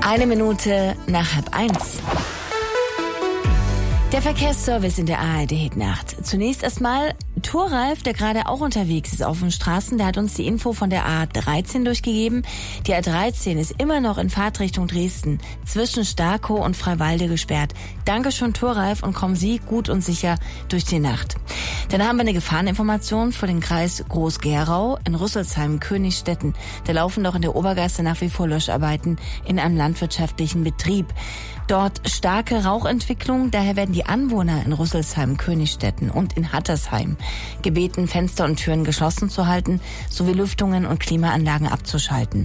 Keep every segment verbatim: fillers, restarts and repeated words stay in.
Eine Minute nach halb eins. Der Verkehrsservice in der A R D-Hitnacht. Zunächst erstmal Thoralf, der gerade auch unterwegs ist auf den Straßen. Der hat uns die Info von der A dreizehn durchgegeben. Die A dreizehn ist immer noch in Fahrtrichtung Dresden zwischen Starkow und Freiwalde gesperrt. Dankeschön, Thoralf, und kommen Sie gut und sicher durch die Nacht. Dann haben wir eine Gefahreninformation für den Kreis Groß-Gerau in Rüsselsheim, Königstetten. Da laufen doch in der Obergasse nach wie vor Löscharbeiten in einem landwirtschaftlichen Betrieb. Dort starke Rauchentwicklung, daher werden die Anwohner in Rüsselsheim, Königstetten und in Hattersheim gebeten, Fenster und Türen geschlossen zu halten, sowie Lüftungen und Klimaanlagen abzuschalten.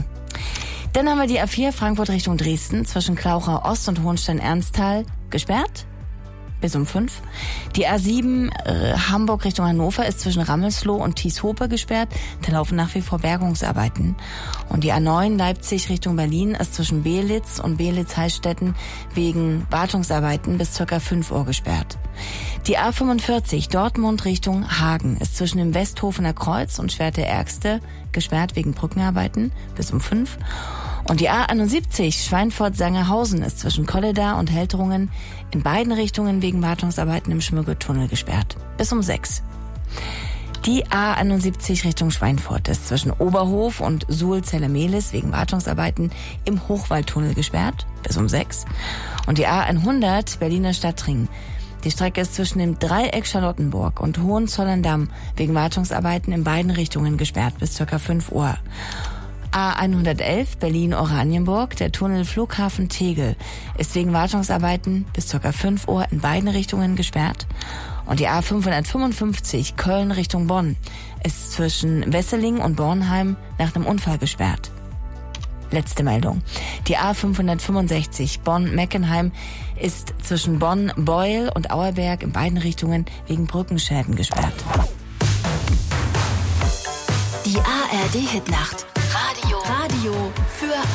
Dann haben wir die A vier Frankfurt Richtung Dresden zwischen Klauchau Ost und Hohenstein-Ernsthal gesperrt bis um fünf. Die A sieben äh, Hamburg Richtung Hannover ist zwischen Rammelsloh und Thieshope gesperrt. Da laufen nach wie vor Bergungsarbeiten. Und die A neun Leipzig Richtung Berlin ist zwischen Belitz und Belitz-Heilstätten wegen Wartungsarbeiten bis circa fünf Uhr gesperrt. Die A fünfundvierzig Dortmund Richtung Hagen ist zwischen dem Westhofener Kreuz und Schwerte-Ärgste gesperrt wegen Brückenarbeiten bis um fünf. Und die A einundsiebzig Schweinfurt-Sangerhausen ist zwischen Kolleda und Helterungen in beiden Richtungen wegen Wartungsarbeiten im Schmürgetunnel gesperrt bis um sechs. Die A einundsiebzig Richtung Schweinfurt ist zwischen Oberhof und Suhl-Zelle-Mehlis wegen Wartungsarbeiten im Hochwaldtunnel gesperrt bis um sechs. Und die A hundert Berliner Stadtring. Die Strecke ist zwischen dem Dreieck Charlottenburg und Hohenzollern-Damm wegen Wartungsarbeiten in beiden Richtungen gesperrt bis circa fünf Uhr. A hundertelf Berlin-Oranienburg, der Tunnel Flughafen Tegel, ist wegen Wartungsarbeiten bis circa fünf Uhr in beiden Richtungen gesperrt. Und die A fünfhundertfünfundfünfzig Köln Richtung Bonn ist zwischen Wesseling und Bornheim nach einem Unfall gesperrt. Letzte Meldung. Die A fünfhundertfünfundsechzig Bonn-Meckenheim ist zwischen Bonn-Beuel und Auerberg in beiden Richtungen wegen Brückenschäden gesperrt. Die A R D-Hitnacht. Radio. Radio für